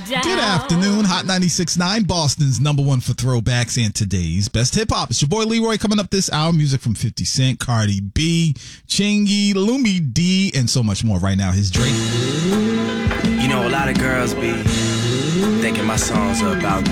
Good afternoon, Hot 96.9, Boston's number one for throwbacks and today's best hip hop. It's your boy Leroy coming up this hour. Music from 50 Cent, Cardi B, Chingy, Lumi D, and so much more. Right now, his Drake. You know, a lot of girls be thinking my songs are about